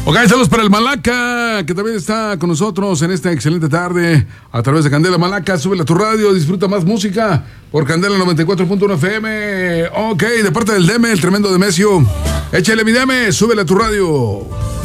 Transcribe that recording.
Ok, saludos para el Malaca, que también está con nosotros en esta excelente tarde a través de Candela. Malaca, súbele a tu radio, disfruta más música por Candela 94.1 FM. Ok, de parte del Deme, el tremendo Demesio. Échale mi Deme, súbele a tu radio.